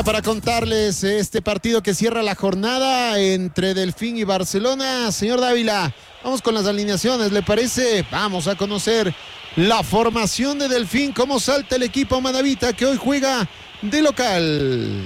Para contarles este partido que cierra la jornada entre Delfín y Barcelona. Señor Dávila, vamos con las alineaciones, ¿le parece? Vamos a conocer la formación de Delfín, cómo salta el equipo manabita que hoy juega de local.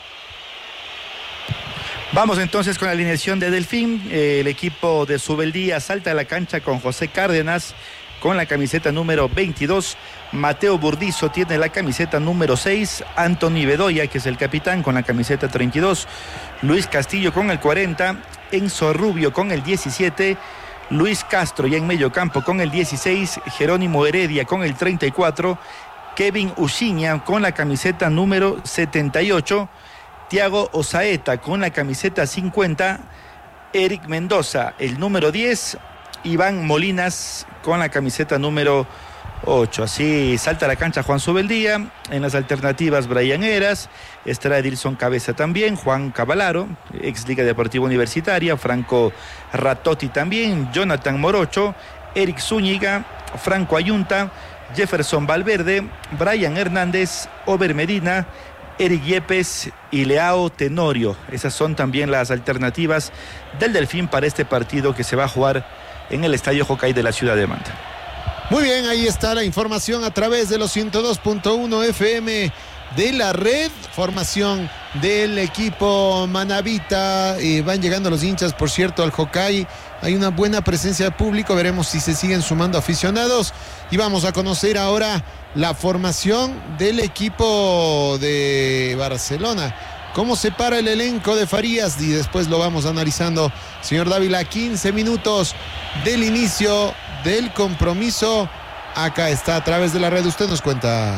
Vamos entonces con la alineación de Delfín. El equipo de Subeldía salta a la cancha con José Cárdenas con la camiseta número 22. Mateo Burdizo tiene la camiseta número 6. Anthony Bedoya, que es el capitán, con la camiseta 32. Luis Castillo con el 40. Enzo Rubio con el 17. Luis Castro ya en medio campo con el 16. Jerónimo Heredia con el 34. Kevin Uchiña con la camiseta número 78. Thiago Osaeta con la camiseta 50. Eric Mendoza, el número 10. Iván Molinas con la camiseta número 8. Así salta a la cancha Juan Subeldía. En las alternativas, Brian Heras, estará Edilson Cabeza también, Juan Cavalaro, ex Liga Deportiva Universitaria, Franco Ratotti también, Jonathan Morocho, Eric Zúñiga, Franco Ayunta, Jefferson Valverde, Brian Hernández, Ober Medina, Eric Yepes y Leao Tenorio. Esas son también las alternativas del Delfín para este partido que se va a jugar en el Estadio Jocay de la ciudad de Manta. Muy bien, ahí está la información a través de los 102.1 FM de la red. Formación del equipo manabita. Van llegando los hinchas, por cierto, al Jocay. Hay una buena presencia de público. Veremos si se siguen sumando aficionados. Y vamos a conocer ahora la formación del equipo de Barcelona. ¿Cómo se para el elenco de Farías? Y después lo vamos analizando. Señor Dávila, 15 minutos del inicio del compromiso. Acá está a través de la red. Usted nos cuenta.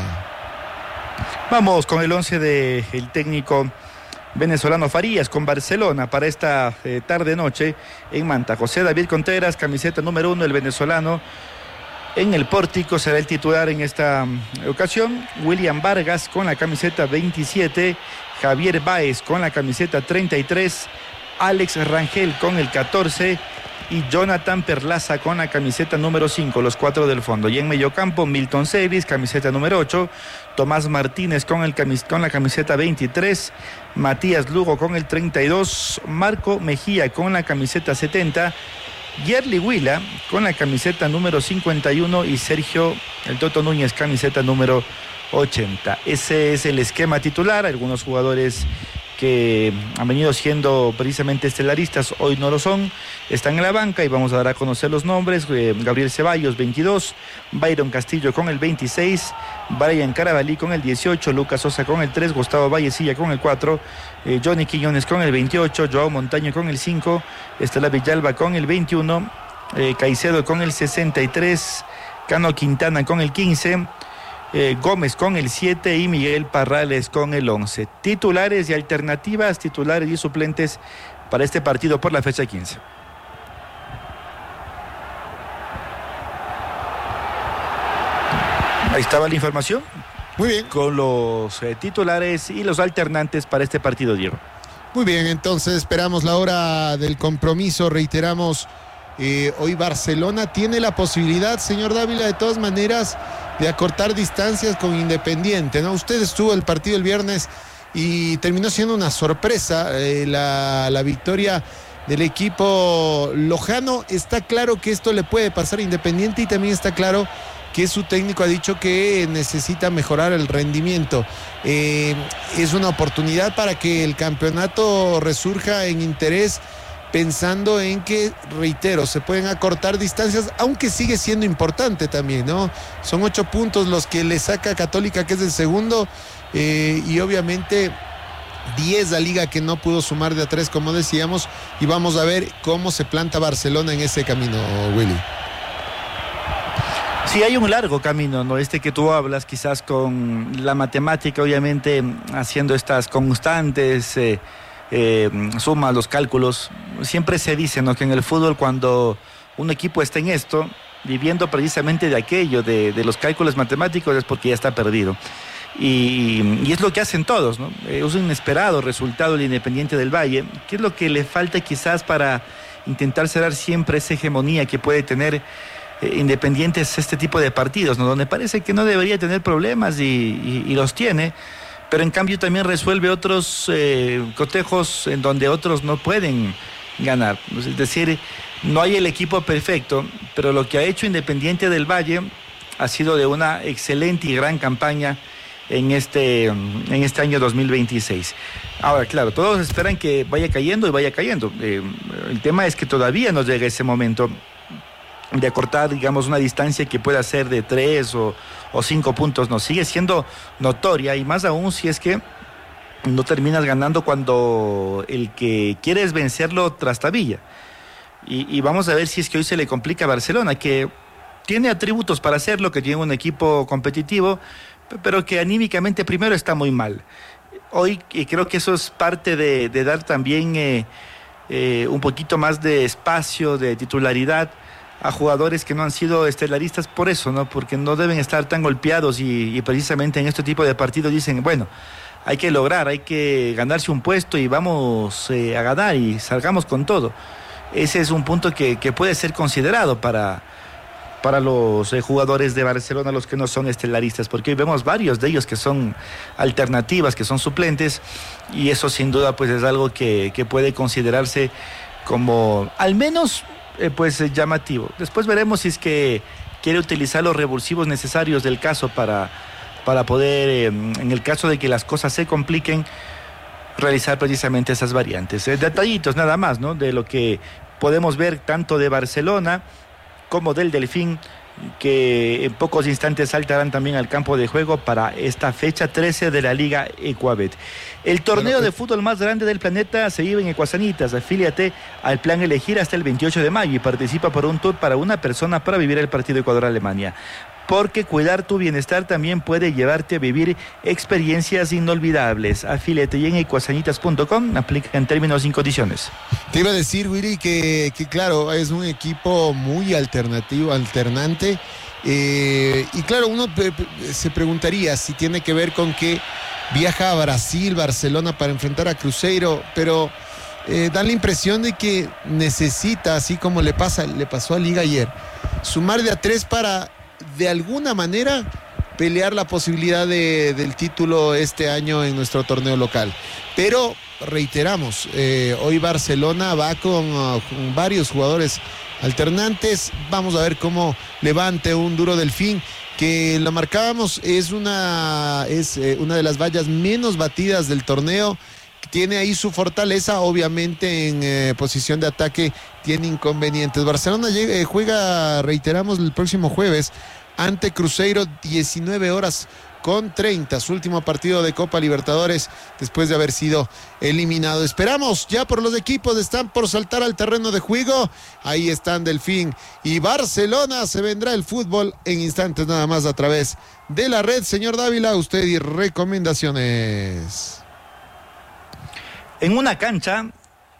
Vamos con el 11 del técnico venezolano Farías con Barcelona para esta tarde-noche en Manta. José David Contreras, camiseta número 1, el venezolano. En el pórtico será el titular en esta ocasión. William Vargas con la camiseta 27. Javier Báez con la camiseta 33. Alex Rangel con el 14. Y Jonathan Perlaza con la camiseta número 5, los 4 del fondo. Y en mediocampo, Milton Celis, camiseta número 8. Tomás Martínez con la camiseta 23. Matías Lugo con el 32. Marco Mejía con la camiseta 70. Yerli Huila con la camiseta número 51 y Sergio el Toto Núñez, camiseta número 80. Ese es el esquema titular. Algunos jugadores que han venido siendo precisamente estelaristas hoy no lo son, están en la banca y vamos a dar a conocer los nombres. Gabriel Ceballos 22, Byron Castillo con el 26, Brian Carabalí con el 18, Lucas Sosa con el 3, Gustavo Vallecilla con el 4, Johnny Quiñones con el 28, Joao Montaño con el 5, Estela Villalba con el 21, Caicedo con el 63, Cano Quintana con el 15, Gómez con el 7 y Miguel Parrales con el 11. Titulares y alternativas, titulares y suplentes para este partido por la fecha 15. Ahí estaba la información. Muy bien. Con los titulares y los alternantes para este partido, Diego. Muy bien, entonces esperamos la hora del compromiso. Reiteramos, hoy Barcelona tiene la posibilidad, señor Dávila, de todas maneras, de acortar distancias con Independiente, ¿no? Usted estuvo el partido el viernes y terminó siendo una sorpresa la victoria del equipo lojano. Está claro que esto le puede pasar a Independiente y también está claro que su técnico ha dicho que necesita mejorar el rendimiento. Es una oportunidad para que el campeonato resurja en interés, pensando en que, reitero, se pueden acortar distancias, aunque sigue siendo importante también, ¿no? Son 8 puntos los que le saca Católica, que es el segundo, y obviamente 10 la Liga, que no pudo sumar de a 3, como decíamos, y vamos a ver cómo se planta Barcelona en ese camino, Willy. Sí, hay un largo camino, ¿no? Que tú hablas, quizás con la matemática, obviamente, haciendo estas constantes sumas, los cálculos. Siempre se dice, ¿no?, que en el fútbol, cuando un equipo está en esto, viviendo precisamente de aquello, de los cálculos matemáticos, es porque ya está perdido. Y es lo que hacen todos, ¿no? Es un inesperado resultado el Independiente del Valle. ¿Qué es lo que le falta quizás para intentar cerrar siempre esa hegemonía que puede tener Independiente, este tipo de partidos, ¿no?, donde parece que no debería tener problemas y los tiene? pero en cambio también resuelve otros cotejos en donde otros no pueden ganar. Es decir, no hay el equipo perfecto, pero lo que ha hecho Independiente del Valle ha sido de una excelente y gran campaña en este año 2026. Ahora, claro, todos esperan que vaya cayendo y vaya cayendo. El tema es que todavía no llega ese momento de acortar, digamos, una distancia que pueda ser de 3 o 5 puntos. No, sigue siendo notoria, y más aún si es que no terminas ganando cuando el que quieres vencerlo trastabilla. Y vamos a ver si es que hoy se le complica a Barcelona, que tiene atributos para hacerlo, que tiene un equipo competitivo, pero que anímicamente primero está muy mal. Hoy creo que eso es parte de dar también un poquito más de espacio, de titularidad a jugadores que no han sido estelaristas por eso, ¿no? Porque no deben estar tan golpeados y precisamente en este tipo de partidos dicen, bueno, hay que lograr, hay que ganarse un puesto y vamos a ganar y salgamos con todo. Ese es un punto que puede ser considerado para los jugadores de Barcelona, los que no son estelaristas, porque hoy vemos varios de ellos que son alternativas, que son suplentes, y eso sin duda pues es algo que puede considerarse como al menos pues llamativo. Después veremos si es que quiere utilizar los revulsivos necesarios del caso para poder, en el caso de que las cosas se compliquen, realizar precisamente esas variantes. Detallitos nada más, ¿no? De lo que podemos ver tanto de Barcelona como del Delfín, que en pocos instantes saltarán también al campo de juego para esta fecha 13 de la Liga Ecuabet. El torneo de fútbol más grande del planeta se vive en Ecuasanitas. Afíliate al plan Elegir hasta el 28 de mayo y participa por un tour para una persona para vivir el partido Ecuador-Alemania. Porque cuidar tu bienestar también puede llevarte a vivir experiencias inolvidables. Afíliate y en ecuasanitas.com, aplica en términos y condiciones. Te iba a decir, Willy, que claro, es un equipo muy alternante. Y claro, uno se preguntaría si tiene que ver con que viaja a Brasil, Barcelona, para enfrentar a Cruzeiro, pero da la impresión de que necesita, así como le pasó a Liga ayer, sumar de a 3 para de alguna manera pelear la posibilidad del título este año en nuestro torneo local. Pero reiteramos, hoy Barcelona va con varios jugadores alternantes. Vamos a ver cómo levante un Duro Delfín, que lo marcábamos, es una de las vallas menos batidas del torneo. Tiene ahí su fortaleza, obviamente en posición de ataque tiene inconvenientes. Barcelona juega, reiteramos, el próximo jueves ante Cruzeiro, 19:30, su último partido de Copa Libertadores después de haber sido eliminado. Esperamos ya por los equipos, están por saltar al terreno de juego. Ahí están Delfín y Barcelona. Se vendrá el fútbol en instantes nada más a través de la red. Señor Dávila, usted y recomendaciones. En una cancha,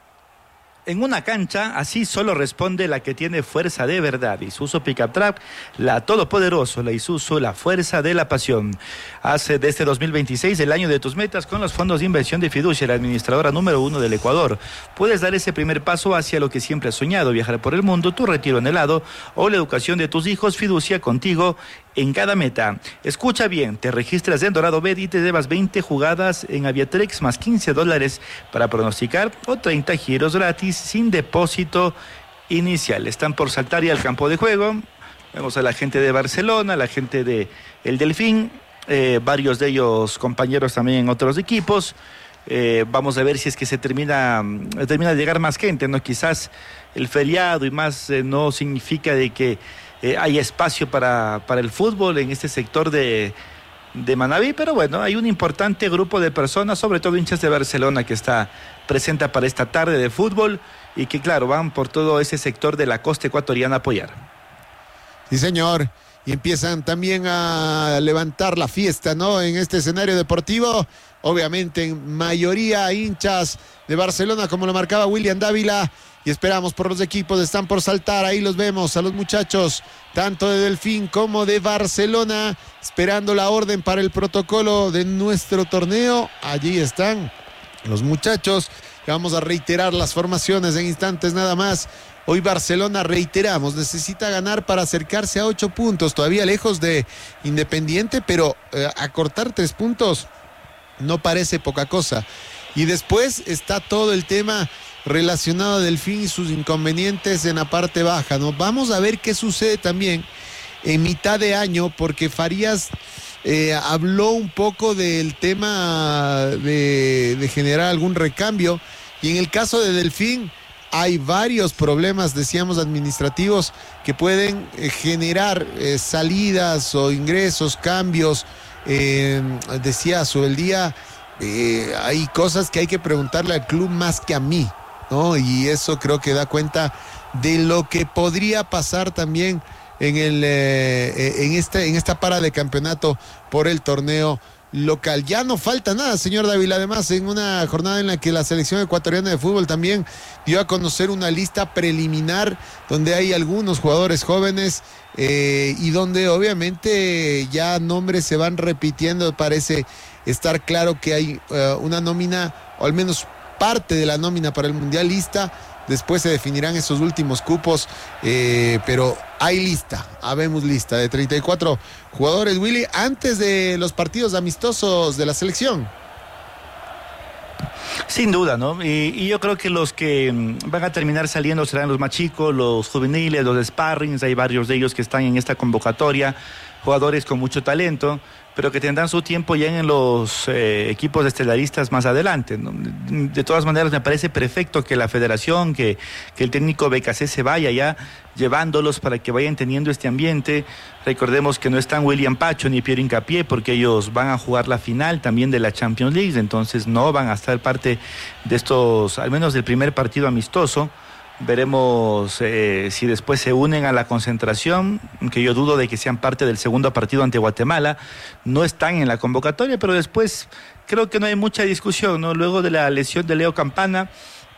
así solo responde la que tiene fuerza de verdad. Isuzu Pickup Truck, la todopoderoso, la Isuzu, la fuerza de la pasión. Hace de este 2026 el año de tus metas con los fondos de inversión de Fiducia, la administradora número 1 del Ecuador. Puedes dar ese primer paso hacia lo que siempre has soñado, viajar por el mundo, tu retiro anhelado o la educación de tus hijos. Fiducia, contigo en cada meta. Escucha bien, te registras en Dorado Bet y te llevas 20 jugadas en Aviatrex más $15 para pronosticar o 30 giros gratis sin depósito inicial. Están por saltar ya al campo de juego. Vemos a la gente de Barcelona, la gente de el Delfín, varios de ellos compañeros también en otros equipos. Vamos a ver si es que se termina de llegar más gente, ¿no? Quizás el feriado y más no significa de que hay espacio para el fútbol en este sector de Manabí, pero bueno, hay un importante grupo de personas, sobre todo hinchas de Barcelona, que está presente para esta tarde de fútbol y que claro, van por todo ese sector de la costa ecuatoriana a apoyar. Sí, señor, y empiezan también a levantar la fiesta, ¿no? En este escenario deportivo, obviamente en mayoría hinchas de Barcelona, como lo marcaba William Dávila. Y esperamos por los equipos, están por saltar, ahí los vemos a los muchachos, tanto de Delfín como de Barcelona, esperando la orden para el protocolo de nuestro torneo. Allí están los muchachos, vamos a reiterar las formaciones en instantes nada más. Hoy Barcelona, reiteramos, necesita ganar para acercarse a 8 puntos, todavía lejos de Independiente, pero acortar 3 puntos no parece poca cosa. Y después está todo el tema relacionado a Delfín y sus inconvenientes en la parte baja, ¿no? Vamos a ver qué sucede también en mitad de año, porque Farías habló un poco del tema de generar algún recambio, y en el caso de Delfín hay varios problemas, decíamos, administrativos que pueden generar salidas o ingresos, cambios. Decía Subeldía, hay cosas que hay que preguntarle al club más que a mí, ¿no? Y eso creo que da cuenta de lo que podría pasar también en esta para de campeonato por el torneo local. Ya no falta nada, señor Dávila, además en una jornada en la que la selección ecuatoriana de fútbol también dio a conocer una lista preliminar donde hay algunos jugadores jóvenes y donde obviamente ya nombres se van repitiendo. Parece estar claro que hay una nómina, o al menos parte de la nómina para el Mundial lista. Después se definirán esos últimos cupos, pero hay lista, habemos lista de 34 jugadores, Willy, antes de los partidos amistosos de la selección. Sin duda, ¿no? Y yo creo que los que van a terminar saliendo serán los más chicos, los juveniles, los sparrings. Hay varios de ellos que están en esta convocatoria, jugadores con mucho talento, pero que tendrán su tiempo ya en los equipos estelaristas más adelante, ¿no? De todas maneras, me parece perfecto que la federación, que el técnico BKC se vaya ya llevándolos para que vayan teniendo este ambiente. Recordemos que no están William Pacho ni Piero Hincapié, porque ellos van a jugar la final también de la Champions League, entonces no van a estar parte de estos, al menos del primer partido amistoso. Veremos si después se unen a la concentración, que yo dudo de que sean parte del segundo partido ante Guatemala. No están en la convocatoria, pero después creo que no hay mucha discusión, ¿no? Luego de la lesión de Leo Campana,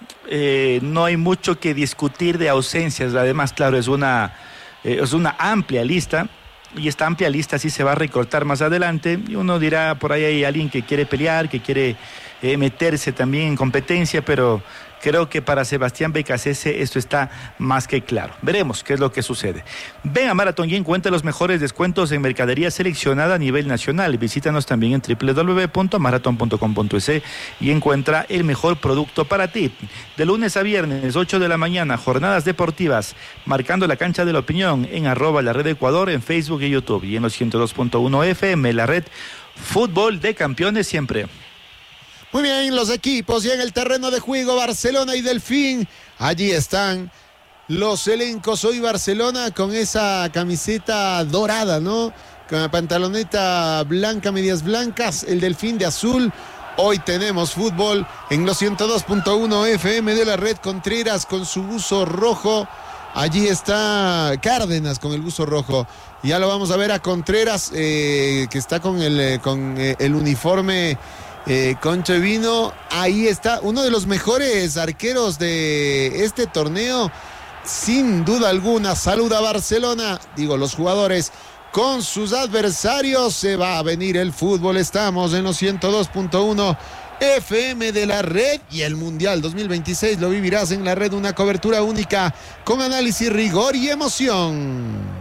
no hay mucho que discutir de ausencias. Además, claro, es una amplia lista, y esta amplia lista sí se va a recortar más adelante, y uno dirá, por ahí hay alguien que quiere pelear, que quiere meterse también en competencia, pero creo que para Sebastián Becasese esto está más que claro. Veremos qué es lo que sucede. Ven a Marathon y encuentra los mejores descuentos en mercadería seleccionada a nivel nacional. Visítanos también en www.marathon.com.es y encuentra el mejor producto para ti. De lunes a viernes, 8 de la mañana, jornadas deportivas, marcando la cancha de la opinión en @la red Ecuador, en Facebook y YouTube, y en los 102.1 FM, la red Fútbol de Campeones siempre. Muy bien, los equipos ya en el terreno de juego, Barcelona y Delfín. Allí están los elencos. Hoy Barcelona con esa camiseta dorada, ¿no? Con la pantaloneta blanca, medias blancas, el Delfín de azul. Hoy tenemos fútbol en los 102.1 FM de la red. Contreras con su buzo rojo. Allí está Cárdenas con el buzo rojo. Ya lo vamos a ver a Contreras, que está con el uniforme Concha Vino. Ahí está uno de los mejores arqueros de este torneo, sin duda alguna. Saluda a Barcelona, digo, los jugadores con sus adversarios. Se va a venir el fútbol. Estamos en los 102.1 FM de la red, y el Mundial 2026 lo vivirás en la red, una cobertura única con análisis, rigor y emoción.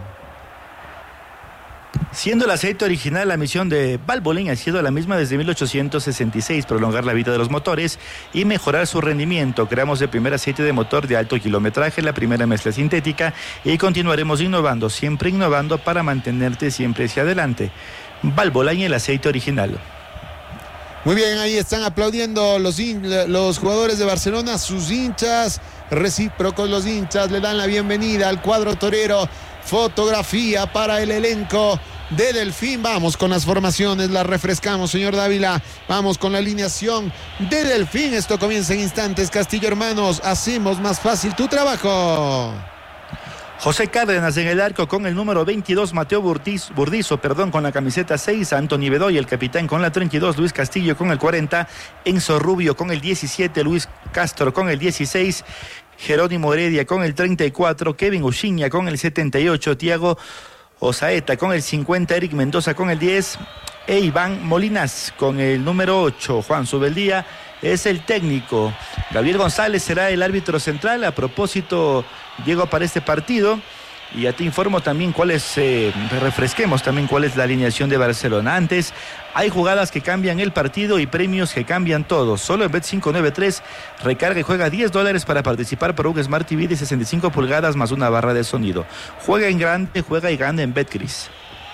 Siendo el aceite original, la misión de Valvoline ha sido la misma desde 1866, prolongar la vida de los motores y mejorar su rendimiento. Creamos el primer aceite de motor de alto kilometraje, la primera mezcla sintética, y continuaremos innovando, siempre innovando para mantenerte siempre hacia adelante. Valvoline, el aceite original. Muy bien, ahí están aplaudiendo los jugadores de Barcelona, sus hinchas, recíprocos los hinchas, le dan la bienvenida al cuadro torero. Fotografía para el elenco de Delfín. Vamos con las formaciones, las refrescamos, señor Dávila. Vamos con la alineación de Delfín. Esto comienza en instantes. Castillo Hermanos, hacemos más fácil tu trabajo. José Cárdenas en el arco con el número 22, Mateo Burdizo, con la camiseta 6, Anthony Bedoy, el capitán, con la 32, Luis Castillo con el 40, Enzo Rubio con el 17, Luis Castro con el 16, Jerónimo Heredia con el 34, Kevin Uchiña con el 78, Thiago Osaeta con el 50, Eric Mendoza con el 10, e Iván Molinas con el número 8. Juan Subeldía es el técnico. Gabriel González será el árbitro central. A propósito, Diego, para este partido, Y ya te informo también refresquemos también cuál es la alineación de Barcelona. Antes, hay jugadas que cambian el partido y premios que cambian todo. Solo en Bet593 recarga y juega $10 para participar por un Smart TV de 65 pulgadas más una barra de sonido. Juega en grande, juega y gana en Betcris.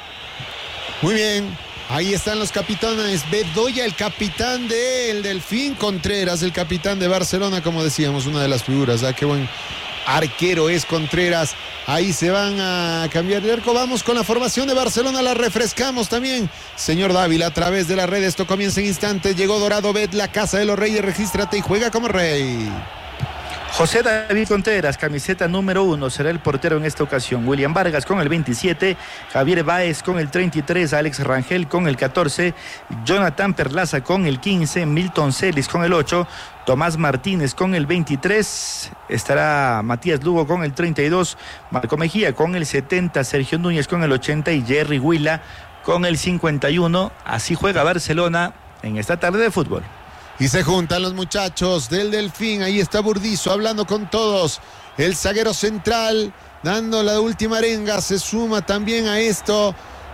Muy bien, ahí están los capitanes. Bedoya, el capitán del Delfín, Contreras, el capitán de Barcelona, como decíamos, una de las figuras. Qué buen arquero es Contreras. Ahí se van a cambiar de arco. Vamos con la formación de Barcelona, la refrescamos también. Señor Dávila, a través de las redes, esto comienza en instantes. Llegó Dorado Bet, la casa de los reyes, regístrate y juega como rey. José David Contreras, camiseta número 1, será el portero en esta ocasión. William Vargas con el 27, Javier Báez con el 33, Alex Rangel con el 14, Jonathan Perlaza con el 15, Milton Celis con el 8, Tomás Martínez con el 23, estará Matías Lugo con el 32, Marco Mejía con el 70, Sergio Núñez con el 80 y Jerry Huila con el 51. Así juega Barcelona en esta tarde de fútbol. Y se juntan los muchachos del Delfín. Ahí está Burdizo hablando con todos. El zaguero central dando la última arenga. Se suma también a esto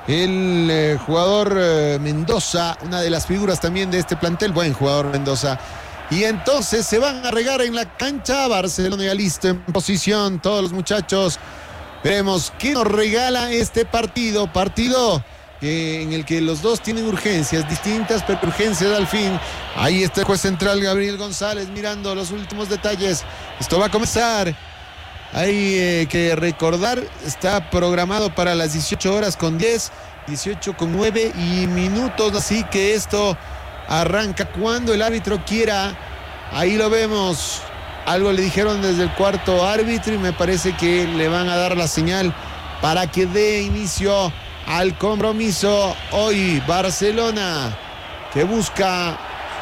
el jugador Mendoza, una de las figuras también de este plantel. Buen jugador Mendoza. Y entonces se van a regar en la cancha. Barcelona ya listo en posición. Todos los muchachos. Veremos qué nos regala este partido. Partido en el que los dos tienen urgencias distintas, pero urgencias al fin. Ahí está el juez central Gabriel González mirando los últimos detalles. Esto va a comenzar. Hay que recordar, está programado para las 18 horas con 10, 18 con 9 y minutos, así que esto arranca cuando el árbitro quiera. Ahí lo vemos. Algo le dijeron desde el cuarto árbitro y me parece que le van a dar la señal para que dé inicio al compromiso. Hoy Barcelona, que busca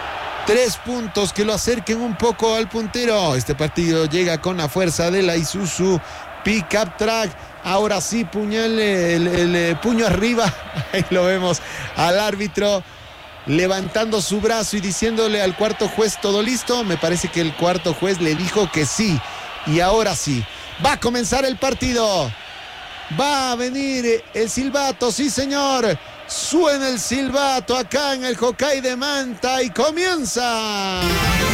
3 puntos que lo acerquen un poco al puntero. Este partido llega con la fuerza de la Isuzu Pickup Track. Ahora sí, puñal, el puño arriba. Ahí lo vemos al árbitro levantando su brazo y diciéndole al cuarto juez, ¿todo listo? Me parece que el cuarto juez le dijo que sí. Y ahora sí, va a comenzar el partido. Va a venir el silbato, sí señor. Suena el silbato acá en el Hokkaido de Manta y comienza.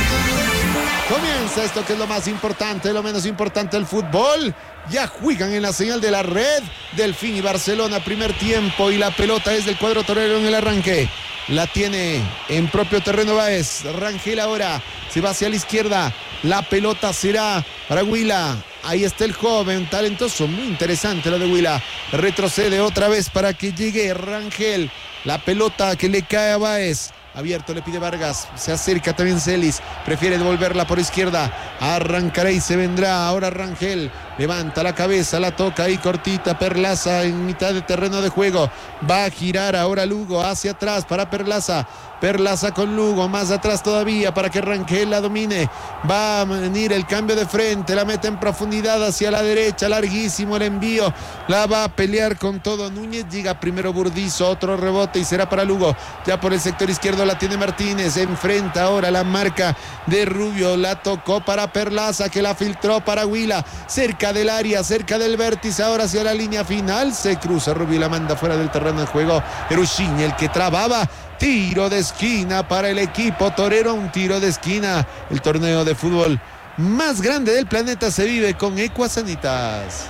Comienza esto que es lo más importante, lo menos importante del fútbol. Ya juegan en la señal de la red. Delfín y Barcelona, primer tiempo, y la pelota es del cuadro torero en el arranque. La tiene en propio terreno Báez. Rangel ahora se va hacia la izquierda. La pelota será para Huila. Ahí está el joven, talentoso, muy interesante lo de Huila. Retrocede otra vez para que llegue Rangel. La pelota que le cae a Báez. Abierto le pide Vargas, se acerca también Celis, prefiere devolverla por izquierda, arrancará y se vendrá ahora Rangel, levanta la cabeza, la toca ahí cortita, Perlaza en mitad de terreno de juego, va a girar ahora Lugo hacia atrás para Perlaza, Perlaza con Lugo, más atrás todavía para que Rangel la domine, va a venir el cambio de frente, la mete en profundidad hacia la derecha, larguísimo el envío, la va a pelear con todo Núñez, llega primero Burdizo, otro rebote y será para Lugo, ya por el sector izquierdo la tiene Martínez, enfrenta ahora la marca de Rubio, la tocó para Perlaza que la filtró para Huila, cerca del área, cerca del vértice, ahora hacia la línea final, se cruza Rubio y la manda fuera del terreno de juego, Erushini el que trababa, tiro de esquina para el equipo torero, un tiro de esquina, el torneo de fútbol más grande del planeta se vive con Ecuasanitas.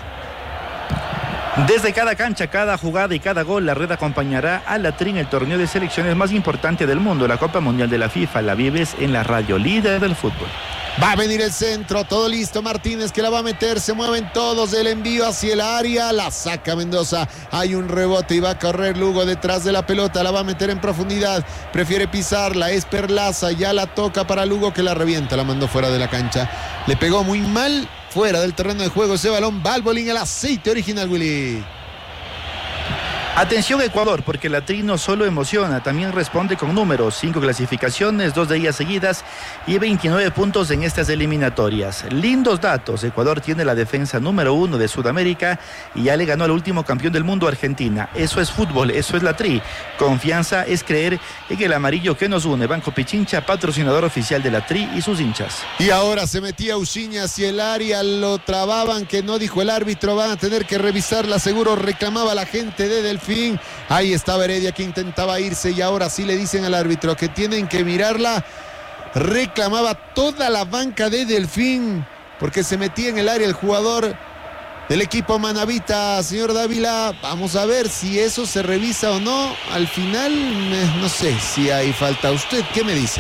Desde cada cancha, cada jugada y cada gol, la red acompañará a la TRIN, el torneo de selecciones más importante del mundo, la Copa Mundial de la FIFA. La vives en la radio líder del fútbol. Va a venir el centro, todo listo, Martínez que la va a meter, se mueven todos, el envío hacia el área, la saca Mendoza, hay un rebote y va a correr Lugo detrás de la pelota, la va a meter en profundidad, prefiere pisarla, es Perlaza, ya la toca para Lugo que la revienta, la mandó fuera de la cancha, le pegó muy mal, fuera del terreno de juego ese balón, Valvoline, el aceite original, Willy. Atención Ecuador, porque la Tri no solo emociona, también responde con números: 5 clasificaciones, 2 de ellas seguidas y 29 puntos en estas eliminatorias. Lindos datos: Ecuador tiene la defensa número 1 de Sudamérica y ya le ganó al último campeón del mundo, Argentina. Eso es fútbol, eso es la Tri. Confianza es creer en el amarillo que nos une. Banco Pichincha, patrocinador oficial de la Tri y sus hinchas. Y ahora se metía Uchiña hacia el área, lo trababan, que no dijo el árbitro, van a tener que revisarla, seguro reclamaba la gente de Delfín. Ahí estaba Heredia que intentaba irse y ahora sí le dicen al árbitro que tienen que mirarla. Reclamaba toda la banca de Delfín porque se metía en el área el jugador del equipo manabita, señor Dávila. Vamos a ver si eso se revisa o no. Al final, no sé si hay falta. ¿Usted qué me dice?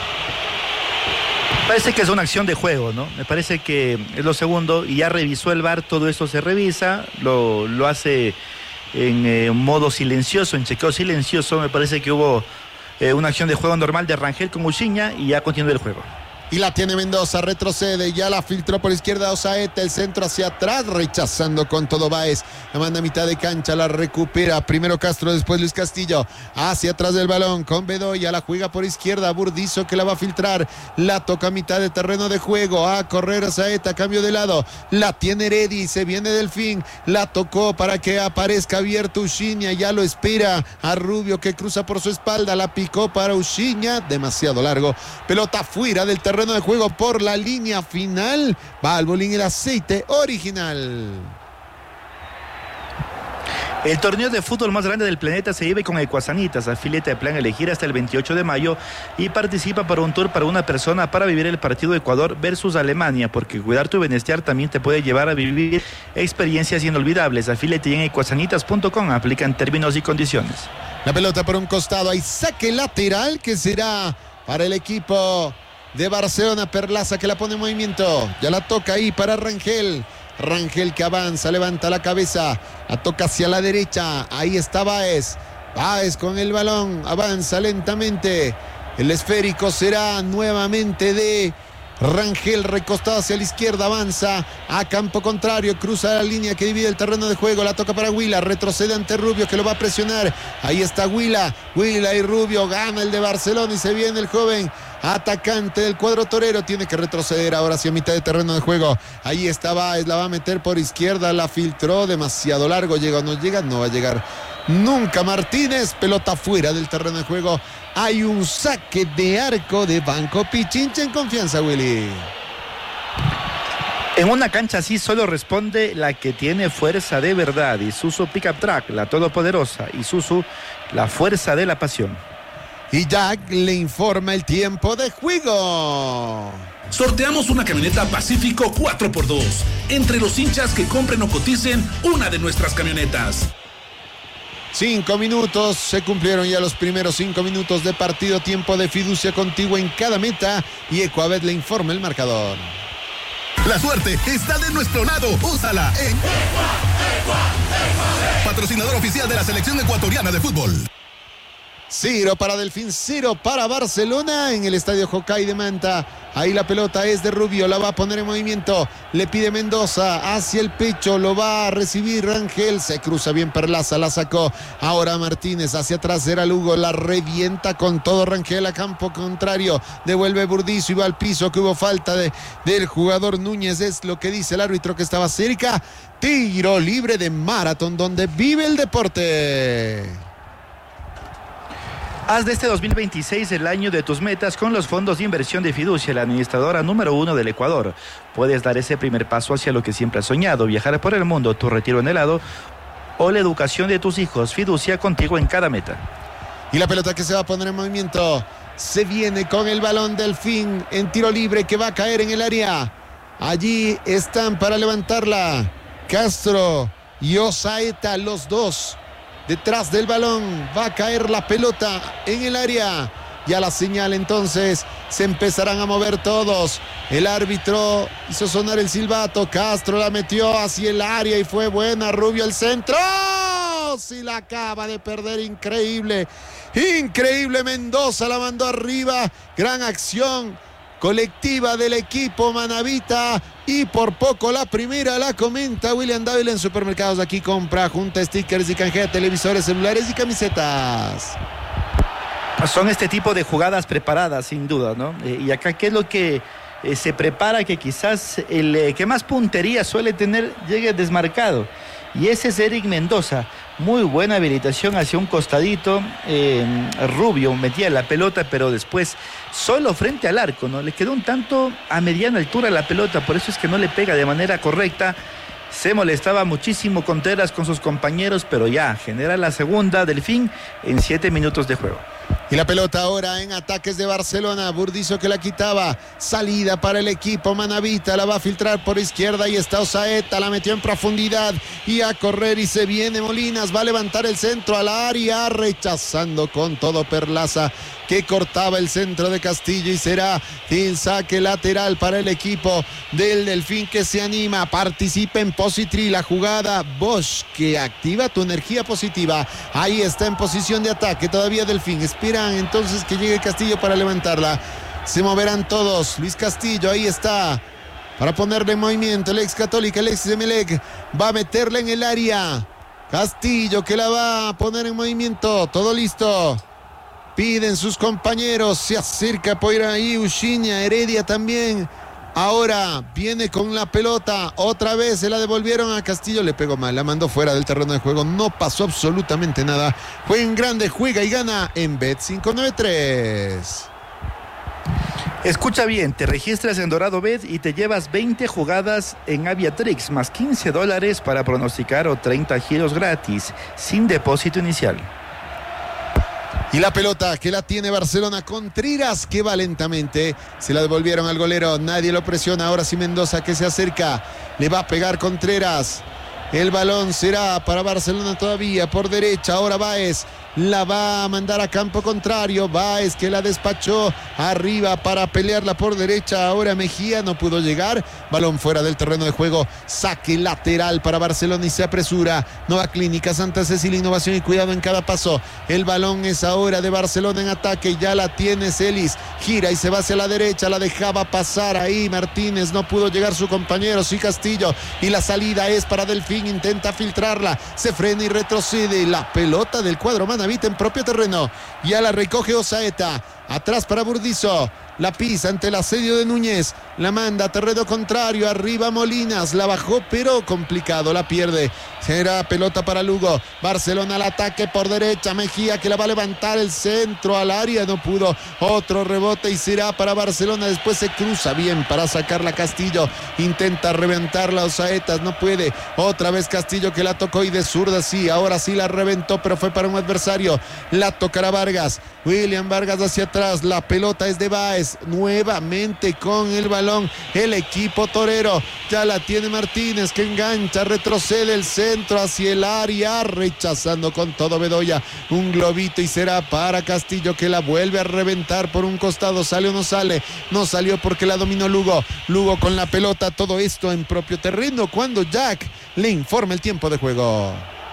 Parece que es una acción de juego, ¿no? Me parece que es lo segundo y ya revisó el VAR, todo esto se revisa, lo hace en modo silencioso, en chequeo silencioso. Me parece que hubo una acción de juego normal de Rangel con Uchiña y ya continúa el juego. Y la tiene Mendoza, retrocede, ya la filtró por izquierda Osaeta, el centro hacia atrás, rechazando con todo Báez, la manda a mitad de cancha, la recupera, primero Castro, después Luis Castillo, hacia atrás del balón, con Bedoya, la juega por izquierda, Burdizo que la va a filtrar, la toca a mitad de terreno de juego, a correr Osaeta, cambio de lado, la tiene Heredia, se viene Delfín, la tocó para que aparezca abierto Uchiña, ya lo espera a Rubio que cruza por su espalda, la picó para Uchiña, demasiado largo, pelota fuera del terreno de juego por la línea final. Va al bolín el aceite original. El torneo de fútbol más grande del planeta se vive con Ecuasanitas, afíliate a Plan Elegir hasta el 28 de mayo y participa para un tour para una persona para vivir el partido Ecuador versus Alemania, porque cuidar tu bienestar también te puede llevar a vivir experiencias inolvidables. Afíliate en ecuasanitas.com, aplican términos y condiciones. La pelota por un costado, hay saque lateral que será para el equipo de Barcelona. Perlaza que la pone en movimiento, ya la toca ahí para Rangel que avanza, levanta la cabeza, la toca hacia la derecha, ahí está Báez con el balón, avanza lentamente, el esférico será nuevamente de Rangel, recostado hacia la izquierda, avanza a campo contrario, cruza la línea que divide el terreno de juego, la toca para Huila, retrocede ante Rubio que lo va a presionar, ahí está Huila y Rubio, gana el de Barcelona y se viene el joven atacante del cuadro torero, tiene que retroceder ahora hacia mitad de terreno de juego, ahí está Báez, la va a meter por izquierda, la filtró, demasiado largo, llega o no llega, no va a llegar nunca Martínez, pelota fuera del terreno de juego. Hay un saque de arco de Banco Pichincha en confianza, Willy. En una cancha así solo responde la que tiene fuerza de verdad. Isuzu Pickup Truck, la todopoderosa. Isuzu, la fuerza de la pasión. Y Jack le informa el tiempo de juego. Sorteamos una camioneta Pacífico 4x2 entre los hinchas que compren o coticen una de nuestras camionetas. 5 minutos, se cumplieron ya los primeros 5 minutos de partido, tiempo de fiducia contigo en cada meta y Ecuabet le informa el marcador. La suerte está de nuestro lado, úsala en patrocinador oficial de la selección ecuatoriana de fútbol. 0 para Delfín, 0 para Barcelona en el estadio Jocay de Manta. Ahí la pelota es de Rubio, la va a poner en movimiento, le pide Mendoza hacia el pecho, lo va a recibir Rangel, se cruza bien Perlaza, la sacó ahora Martínez, hacia atrás era Lugo, la revienta con todo Rangel a campo contrario, devuelve Burdizo y va al piso, que hubo falta del jugador Núñez, es lo que dice el árbitro que estaba cerca. Tiro libre de Marathon, donde vive el deporte. Haz de este 2026 el año de tus metas con los fondos de inversión de Fiducia, la administradora número 1 del Ecuador. Puedes dar ese primer paso hacia lo que siempre has soñado, viajar por el mundo, tu retiro anhelado o la educación de tus hijos. Fiducia, contigo en cada meta. Y la pelota que se va a poner en movimiento, se viene con el balón Delfín en tiro libre que va a caer en el área. Allí están para levantarla Castro y Osaeta, los dos detrás del balón. Va a caer la pelota en el área. Ya la señal, entonces se empezarán a mover todos. El árbitro hizo sonar el silbato. Castro la metió hacia el área y fue buena. Rubio al centro. Sí, la acaba de perder. Increíble Mendoza la mandó arriba. Gran acción colectiva del equipo manabita y por poco la primera la comenta William Dávila. En Supermercados Aquí compra, junta stickers y canjea televisores, celulares y camisetas. Son este tipo de jugadas preparadas, sin duda, ¿no? Y acá, ¿qué es lo que se prepara? Que quizás el que más puntería suele tener llegue desmarcado. Y ese es Eric Mendoza. Muy buena habilitación hacia un costadito. Rubio metía la pelota, pero después solo frente al arco, ¿no? Le quedó un tanto a mediana altura la pelota, por eso es que no le pega de manera correcta. Se molestaba muchísimo Contreras con sus compañeros, pero ya genera la segunda Delfín en 7 minutos de juego. Y la pelota ahora en ataques de Barcelona. Burdizo que la quitaba. Salida para el equipo manabita. La va a filtrar por izquierda. Y está Osaeta. La metió en profundidad. Y a correr. Y se viene Molinas. Va a levantar el centro al área. Rechazando con todo Perlaza, que cortaba el centro de Castillo. Y será el saque lateral para el equipo del Delfín, que se anima. Participa en Positri. La jugada Bosch, que activa tu energía positiva. Ahí está en posición de ataque. Todavía Delfín. Esperan entonces que llegue Castillo para levantarla. Se moverán todos. Luis Castillo, ahí está, para ponerle en movimiento. El ex Católica, Alexis Emelec, va a meterla en el área. Castillo que la va a poner en movimiento. Todo listo. Piden sus compañeros. Se acerca por ahí Uchiña, Heredia también. Ahora viene con la pelota, otra vez se la devolvieron a Castillo, le pegó mal, la mandó fuera del terreno de juego, no pasó absolutamente nada. Juega en grande, juega y gana en Bet593. Escucha bien, te registras en Dorado Bet y te llevas 20 jugadas en Aviatrix, más $15 para pronosticar o 30 giros gratis, sin depósito inicial. Y la pelota que la tiene Barcelona, Contreras, que va lentamente. Se la devolvieron al golero, nadie lo presiona. Ahora sí Mendoza, que se acerca. Le va a pegar Contreras. El balón será para Barcelona todavía por derecha. Ahora Báez la va a mandar a campo contrario. Báez que la despachó arriba para pelearla por derecha. Ahora Mejía no pudo llegar. Balón fuera del terreno de juego. Saque lateral para Barcelona y se apresura. Nueva Clínica Santa Cecilia, innovación y cuidado en cada paso. El balón es ahora de Barcelona en ataque. Ya la tiene Celis. Gira y se va hacia la derecha. La dejaba pasar ahí Martínez. No pudo llegar su compañero. Sí, Castillo. Y la salida es para Delfín. Intenta filtrarla. Se frena y retrocede. La pelota del cuadro manabita en propio terreno. Ya la recoge Osaeta. Atrás para Burdizo. La pisa ante el asedio de Núñez. La manda a terreno contrario. Arriba Molinas. La bajó pero complicado. La pierde. Será pelota para Lugo. Barcelona al ataque por derecha. Mejía que la va a levantar el centro al área. No pudo. Otro rebote y será para Barcelona. Después se cruza bien para sacarla Castillo. Intenta reventarla Osaetas. No puede. Otra vez Castillo que la tocó y de zurda sí. Ahora sí la reventó pero fue para un adversario. La tocará Vargas. William Vargas hacia atrás. La pelota es de Báez. Nuevamente con el balón el equipo torero. Ya la tiene Martínez que engancha, retrocede el centro hacia el área, rechazando con todo Bedoya. Un globito y será para Castillo que la vuelve a reventar por un costado. ¿Sale o no sale? No salió porque la dominó Lugo. Lugo con la pelota, todo esto en propio terreno cuando Jack le informa el tiempo de juego.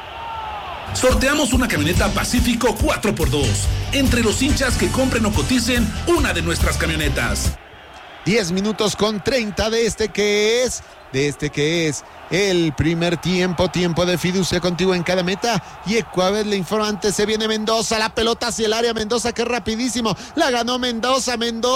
Sorteamos una camioneta Pacífico 4x2 entre los hinchas que compren o coticen una de nuestras camionetas. 10 minutos con 30 de este que es el primer tiempo de fiducia contigo en cada meta. Y Ecuavet le informa, antes se viene Mendoza, la pelota hacia el área, Mendoza que rapidísimo, la ganó Mendoza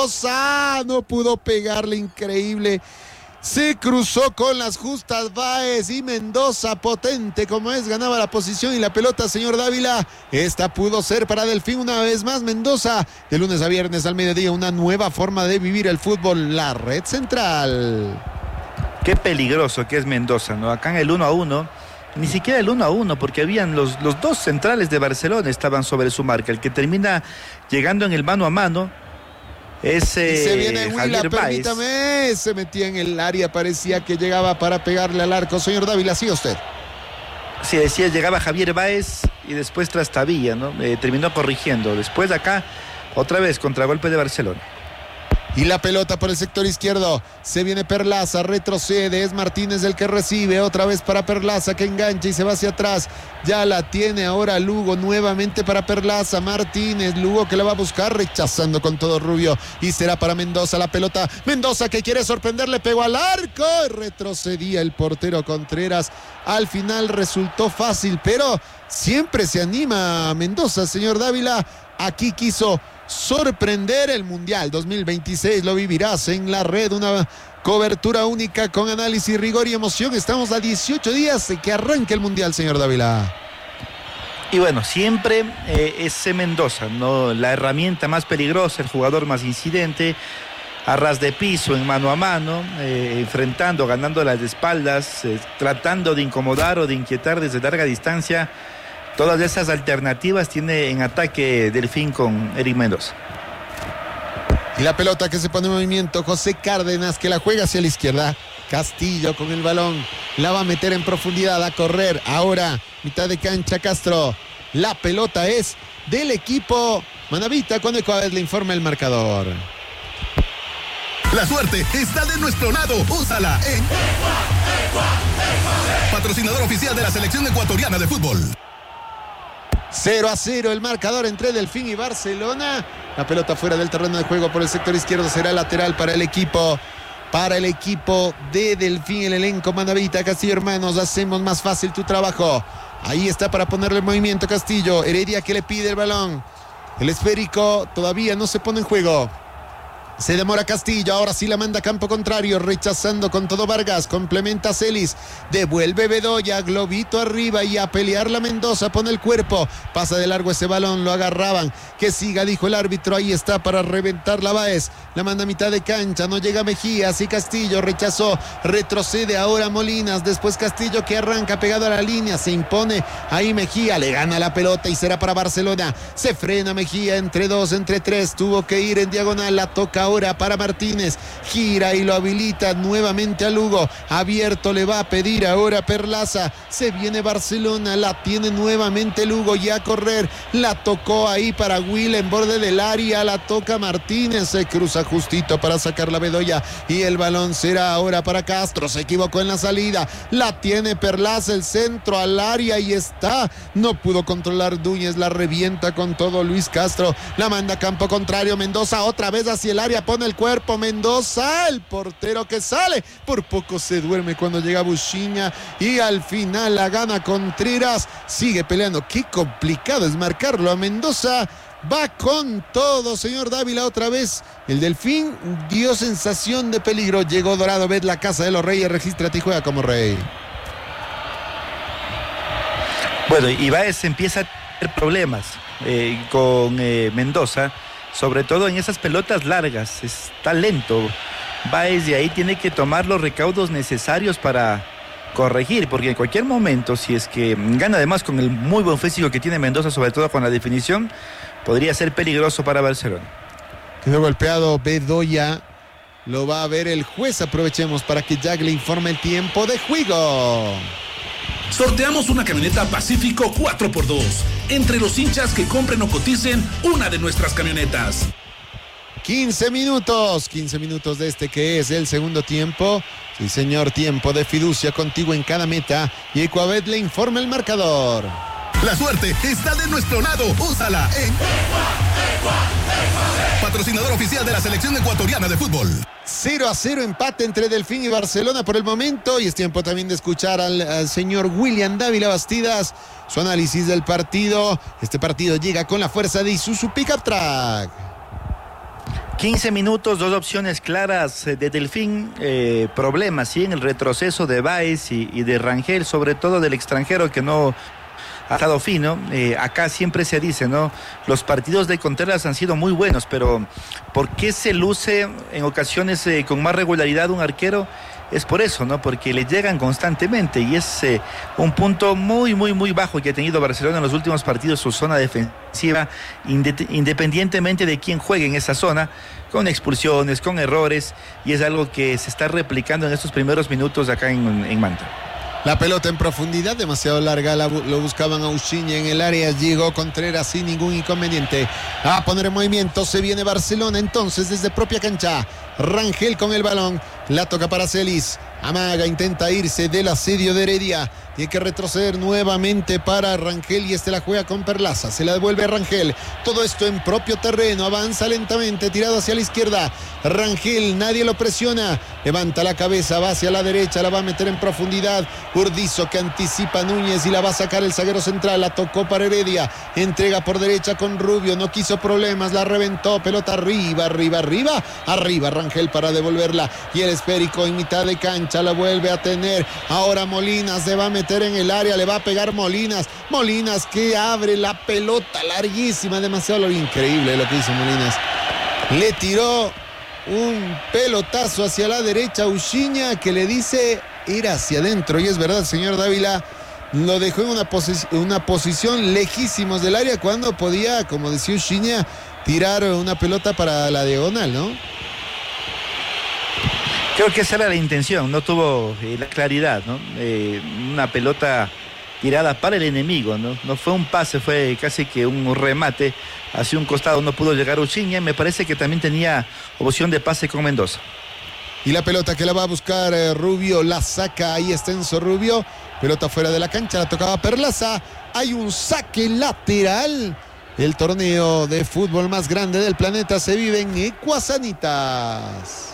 no pudo pegarle, increíble. Se cruzó con las justas Báez y Mendoza, potente como es, ganaba la posición y la pelota, señor Dávila. Esta pudo ser para Delfín una vez más. Mendoza, de lunes a viernes al mediodía, una nueva forma de vivir el fútbol, la red central. Qué peligroso que es Mendoza, ¿no? Acá en el 1-1, ni siquiera el 1-1, porque habían los dos centrales de Barcelona estaban sobre su marca. El que termina llegando en el mano a mano es se viene Huila, Javier permítame, se metía en el área, parecía que llegaba para pegarle al arco. Señor Dávila, sigue usted. Sí, decía, llegaba Javier Báez y después Trastavilla, ¿no? Terminó corrigiendo. Después acá, otra vez, contragolpe de Barcelona. Y la pelota por el sector izquierdo. Se viene Perlaza, retrocede. Es Martínez el que recibe. Otra vez para Perlaza que engancha y se va hacia atrás. Ya la tiene ahora Lugo nuevamente para Perlaza. Martínez, Lugo que la va a buscar, rechazando con todo Rubio. Y será para Mendoza la pelota. Mendoza que quiere sorprender, le pegó al arco. Retrocedía el portero Contreras. Al final resultó fácil, pero siempre se anima Mendoza, señor Dávila. Aquí quiso sorprender. El Mundial 2026 lo vivirás en la red, una cobertura única con análisis, rigor y emoción. Estamos a 18 días de que arranque el Mundial, señor Dávila. Y bueno, siempre es Mendoza, ¿no? La herramienta más peligrosa, el jugador más incidente, a ras de piso, en mano a mano, enfrentando, ganando las espaldas, tratando de incomodar o de inquietar desde larga distancia. Todas esas alternativas tiene en ataque Delfín con Eric Mendoza. Y la pelota que se pone en movimiento, José Cárdenas que la juega hacia la izquierda. Castillo con el balón, la va a meter en profundidad, a correr. Ahora, mitad de cancha Castro. La pelota es del equipo Manavita cuando Ecuador le informa el marcador. La suerte está de nuestro lado. Úsala en patrocinador oficial de la selección ecuatoriana de fútbol. 0-0 el marcador entre Delfín y Barcelona. La pelota fuera del terreno de juego por el sector izquierdo, será lateral para el equipo de Delfín. El elenco Manavita. Castillo, hermanos, hacemos más fácil tu trabajo. Ahí está para ponerle el movimiento Castillo. Heredia que le pide el balón. El esférico todavía no se pone en juego. Se demora Castillo, ahora sí la manda a campo contrario, rechazando con todo Vargas, complementa Celis, devuelve Bedoya, globito arriba y a pelear la Mendoza, pone el cuerpo, pasa de largo ese balón, lo agarraban, que siga, dijo el árbitro, ahí está para reventar la Báez, la manda a mitad de cancha, no llega Mejía, así Castillo rechazó, retrocede ahora Molinas, después Castillo que arranca pegado a la línea, se impone ahí Mejía, le gana la pelota y será para Barcelona, se frena Mejía, entre dos, entre tres, tuvo que ir en diagonal, la toca ahora para Martínez, gira y lo habilita nuevamente a Lugo, abierto le va a pedir ahora Perlaza, se viene Barcelona, la tiene nuevamente Lugo y a correr, la tocó ahí para Will en borde del área, la toca Martínez, se cruza justito para sacar la Bedoya y el balón será ahora para Castro, se equivocó en la salida, la tiene Perlaza, el centro al área y está, no pudo controlar Núñez, la revienta con todo Luis Castro, la manda a campo contrario, Mendoza otra vez hacia el área, pone el cuerpo Mendoza, el portero que sale, por poco se duerme cuando llega Buchiña y al final la gana Contreras, sigue peleando, qué complicado es marcarlo a Mendoza, va con todo, señor Dávila, otra vez el Delfín dio sensación de peligro, llegó Dorado, ved la casa de los Reyes, regístrate y juega como rey. Bueno, Ibáez empieza a tener problemas con Mendoza, sobre todo en esas pelotas largas, está lento. Báez de ahí tiene que tomar los recaudos necesarios para corregir, porque en cualquier momento, si es que gana además con el muy buen físico que tiene Mendoza, sobre todo con la definición, podría ser peligroso para Barcelona. Quedó golpeado Bedoya, lo va a ver el juez, aprovechemos para que Jack le informe el tiempo de juego. Sorteamos una camioneta Pacífico 4x2 entre los hinchas que compren o coticen una de nuestras camionetas. 15 minutos de este que es el segundo tiempo. Sí, señor, tiempo de fiducia contigo en cada meta. Y Ecuabet le informa el marcador. La suerte está de nuestro lado. Úsala en patrocinador oficial de la selección ecuatoriana de fútbol. 0-0 empate entre Delfín y Barcelona por el momento. Y es tiempo también de escuchar al señor William Dávila Bastidas, su análisis del partido. Este partido llega con la fuerza de Isuzu Pickup Truck. 15 minutos, dos opciones claras de Delfín, problemas, ¿sí? En el retroceso de Báez y de Rangel, sobre todo del extranjero que no ha estado fino. Acá siempre se dice, ¿no? Los partidos de Contreras han sido muy buenos, pero ¿por qué se luce en ocasiones con más regularidad un arquero? Es por eso, ¿no? Porque le llegan constantemente y es un punto muy bajo que ha tenido Barcelona en los últimos partidos, su zona defensiva, independientemente de quién juegue en esa zona, con expulsiones, con errores, y es algo que se está replicando en estos primeros minutos acá en Manta. La pelota en profundidad, demasiado larga, lo buscaban a Uchiña en el área, llegó Contreras sin ningún inconveniente a poner en movimiento, se viene Barcelona entonces desde propia cancha, Rangel con el balón, la toca para Celis, amaga, intenta irse del asedio de Heredia, tiene que retroceder nuevamente para Rangel y la juega con Perlaza, se la devuelve a Rangel, todo esto en propio terreno, avanza lentamente, tirado hacia la izquierda, Rangel, nadie lo presiona, levanta la cabeza, va hacia la derecha, la va a meter en profundidad, Burdizo que anticipa a Núñez y la va a sacar el zaguero central, la tocó para Heredia, entrega por derecha con Rubio, no quiso problemas, la reventó, pelota arriba, Rangel para devolverla y el esférico en mitad de cancha, la vuelve a tener, ahora Molinas se va a meter en el área, le va a pegar Molinas que abre la pelota larguísima, demasiado increíble lo que hizo Molinas, le tiró un pelotazo hacia la derecha Uchiña que le dice ir hacia adentro y es verdad, señor Dávila, lo dejó en una posición lejísimos del área cuando podía, como decía Uchiña, tirar una pelota para la diagonal, ¿no? Creo que esa era la intención, no tuvo la claridad, ¿no? Una pelota tirada para el enemigo, ¿no? No fue un pase, fue casi que un remate hacia un costado, no pudo llegar Uchiña, me parece que también tenía opción de pase con Mendoza. Y la pelota que la va a buscar Rubio, la saca, ahí está Enzo Rubio, pelota fuera de la cancha, la tocaba Perlaza, hay un saque lateral, el torneo de fútbol más grande del planeta se vive en Ecuasanitas.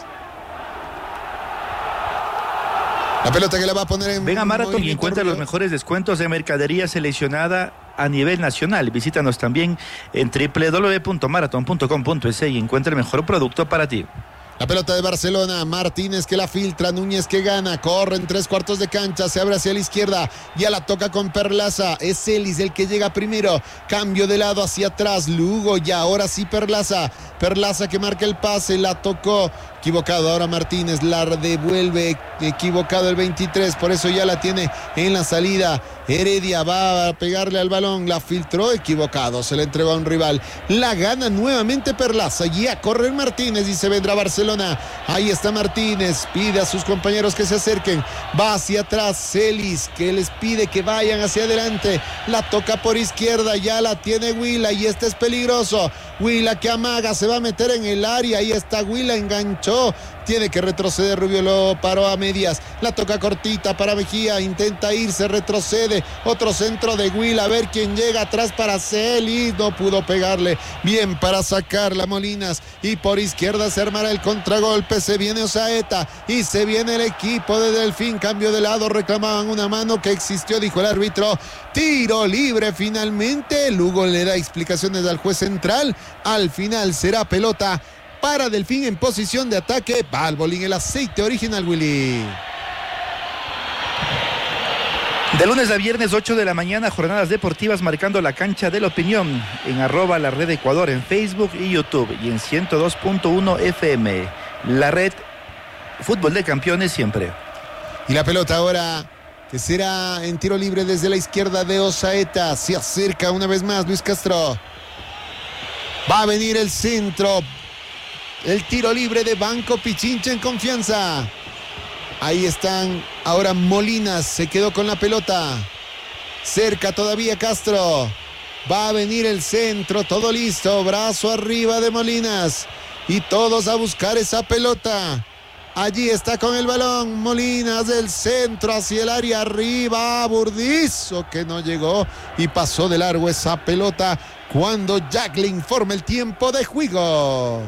La pelota que la va a poner en... Ven a Marathon y encuentra los mejores descuentos de mercadería seleccionada a nivel nacional. Visítanos también en www.marathon.com.es y encuentra el mejor producto para ti. La pelota de Barcelona, Martínez que la filtra, Núñez que gana, corre en 3/4 de cancha, se abre hacia la izquierda, ya la toca con Perlaza, es Celis el que llega primero, cambio de lado hacia atrás, Lugo, y ahora sí Perlaza que marca el pase, la tocó, equivocado, ahora Martínez la devuelve, equivocado el 23, por eso ya la tiene en la salida, Heredia va a pegarle al balón, la filtró, equivocado, se la entregó a un rival, la gana nuevamente Perlaza, ya corre Martínez y se vendrá Barcelona, ahí está Martínez, pide a sus compañeros que se acerquen, va hacia atrás, Celis que les pide que vayan hacia adelante, la toca por izquierda, ya la tiene Huila y este es peligroso, Huila que amaga, se va a meter en el área, ahí está Huila, enganchó, tiene que retroceder, Rubio lo paró a medias, la toca cortita para Mejía, intenta irse, retrocede, otro centro de Huila, a ver quién llega atrás para Celis, no pudo pegarle, bien para sacarla Molinas, y por izquierda se armará el contragolpe, se viene Osaeta, y se viene el equipo de Delfín, cambio de lado, reclamaban una mano que existió, dijo el árbitro, tiro libre finalmente, Lugo le da explicaciones al juez central, al final será pelota para Delfín en posición de ataque. Valvoline, el aceite original, Willy. De lunes a viernes, 8 de la mañana, jornadas deportivas marcando la cancha de la opinión en @la red Ecuador en Facebook y YouTube y en 102.1 FM. La red Fútbol de Campeones siempre. Y la pelota ahora que será en tiro libre desde la izquierda de Osaeta. Se acerca una vez más Luis Castro. Va a venir el centro. El tiro libre de Banco Pichincha en confianza. Ahí están ahora Molinas, se quedó con la pelota. Cerca todavía Castro. Va a venir el centro, todo listo. Brazo arriba de Molinas. Y todos a buscar esa pelota. Allí está con el balón Molinas del centro hacia el área arriba. Burdizo que no llegó y pasó de largo esa pelota cuando Jack le informa el tiempo de juego.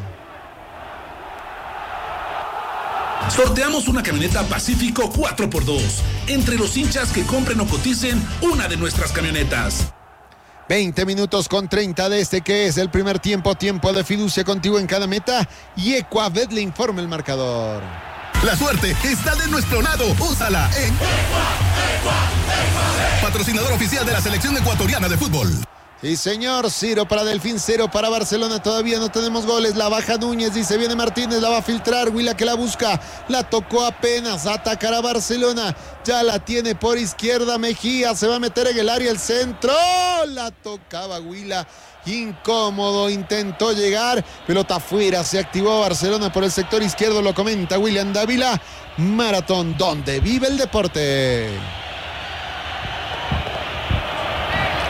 Sorteamos una camioneta Pacífico 4x2 entre los hinchas que compren o coticen una de nuestras camionetas. 20 minutos con 30 de este que es el primer tiempo de fiducia contigo en cada meta y Ecuabet le informa el marcador. La suerte está de nuestro lado, úsala en patrocinador oficial de la selección ecuatoriana de fútbol. Sí, señor, 0 para Delfín, 0 para Barcelona, todavía no tenemos goles, la baja Núñez, dice, viene Martínez, la va a filtrar, Huila que la busca, la tocó apenas, atacará Barcelona, ya la tiene por izquierda Mejía, se va a meter en el área el centro, la tocaba Huila, incómodo, intentó llegar, pelota afuera, se activó Barcelona por el sector izquierdo, lo comenta William Dávila, Maratón, donde vive el deporte.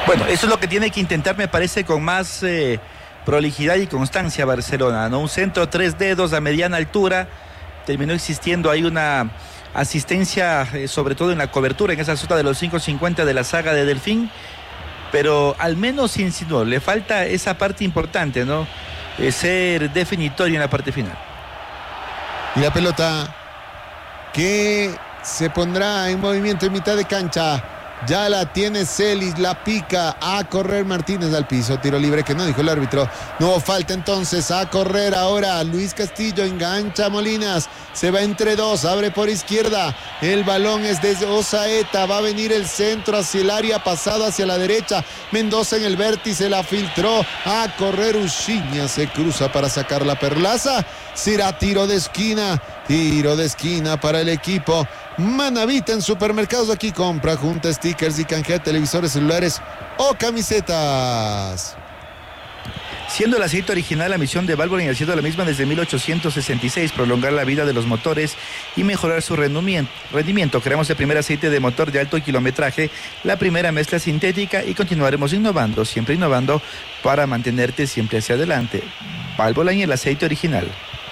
Bueno, eso es lo que tiene que intentar, me parece, con más prolijidad y constancia Barcelona, ¿no? Un centro 3 dedos a mediana altura, terminó existiendo ahí una asistencia, sobre todo en la cobertura, en esa zona de los 5.50 de la saga de Delfín, pero al menos insinuó, le falta esa parte importante, ¿no? Ser definitorio en la parte final. Y la pelota que se pondrá en movimiento en mitad de cancha. Ya la tiene Celis, la pica a correr Martínez al piso, tiro libre que no dijo el árbitro, no falta entonces, a correr ahora Luis Castillo, engancha a Molinas, se va entre dos, abre por izquierda, el balón es de Osaeta, va a venir el centro hacia el área, pasado hacia la derecha, Mendoza en el vértice, la filtró, a correr Uchiña, se cruza para sacar la perlaza, será tiro de esquina para el equipo Manavita. En supermercados aquí compra, junta stickers y canjea televisores, celulares o camisetas. Siendo el aceite original la misión de Valvoline, haciendo la misma desde 1866, prolongar la vida de los motores y mejorar su rendimiento. Creamos el primer aceite de motor de alto kilometraje, la primera mezcla sintética y continuaremos innovando, siempre innovando para mantenerte siempre hacia adelante. Valvoline, el aceite original.